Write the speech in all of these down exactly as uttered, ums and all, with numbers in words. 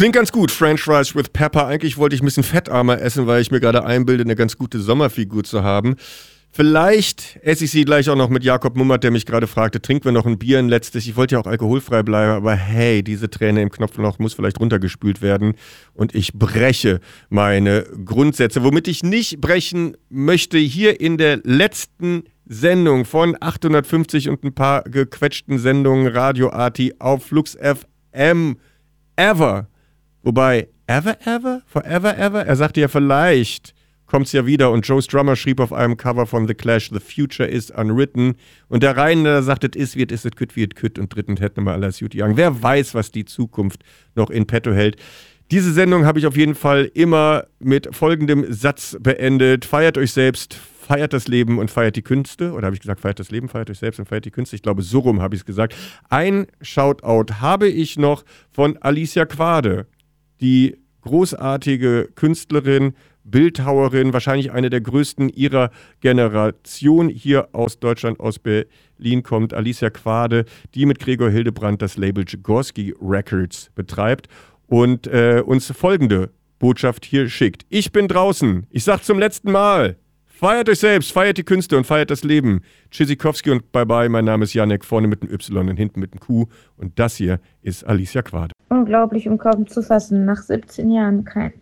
Klingt ganz gut, French Fries with Pepper. Eigentlich wollte ich ein bisschen fettarmer essen, weil ich mir gerade einbilde, eine ganz gute Sommerfigur zu haben. Vielleicht esse ich sie gleich auch noch mit Jakob Mummert, der mich gerade fragte, trinken wir noch ein Bier ein letztes? Ich wollte ja auch alkoholfrei bleiben, aber hey, diese Träne im Knopfloch muss vielleicht runtergespült werden und ich breche meine Grundsätze. Womit ich nicht brechen möchte, hier in der letzten Sendung von achthundertfünfzig und ein paar gequetschten Sendungen Radio Arti auf Flux F M ever. Wobei, ever, ever? Forever, ever? Er sagte ja vielleicht... kommt's ja wieder und Joe Strummer schrieb auf einem Cover von The Clash, The Future is Unwritten und der Rhein sagt, es ist, wird, es ist, kütt, wird, kütt und drittens hätten wir alles gut gegangen. Wer weiß, was die Zukunft noch in petto hält. Diese Sendung habe ich auf jeden Fall immer mit folgendem Satz beendet. Feiert euch selbst, feiert das Leben und feiert die Künste. Oder habe ich gesagt, feiert das Leben, feiert euch selbst und feiert die Künste? Ich glaube, so rum habe ich es gesagt. Ein Shoutout habe ich noch von Alicia Quade, die großartige Künstlerin, Bildhauerin, wahrscheinlich eine der größten ihrer Generation, hier aus Deutschland, aus Berlin kommt, Alicia Quade, die mit Gregor Hildebrandt das Label Jagorsky Records betreibt und äh, uns folgende Botschaft hier schickt. Ich bin draußen. Ich sag zum letzten Mal, feiert euch selbst, feiert die Künste und feiert das Leben. Tschüssikowski und bye bye, mein Name ist Janek, vorne mit einem Y und hinten mit einem Q und das hier ist Alicia Quade. Unglaublich, um kaum zu fassen, nach siebzehn Jahren kein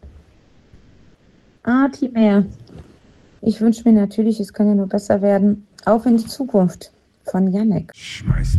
Arti mehr. Ich wünsche mir natürlich, es kann ja nur besser werden. Auf in die Zukunft von Janek. Schmeißt